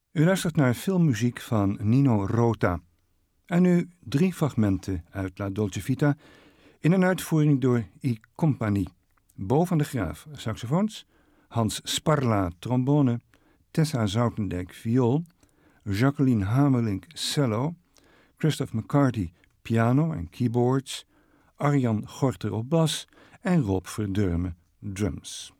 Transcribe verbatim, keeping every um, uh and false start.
U luistert naar filmmuziek van Nino Rota. En nu drie fragmenten uit La Dolce Vita in een uitvoering door I Compagni. Bo van de Graaf, saxofoons, Hans Sparla, trombone, Tessa Zoutendijk, viool, Jacqueline Hamelink, cello, Christoph McCarty, piano en keyboards, Arjan Gorter op bas en Rob Verdurme, drums.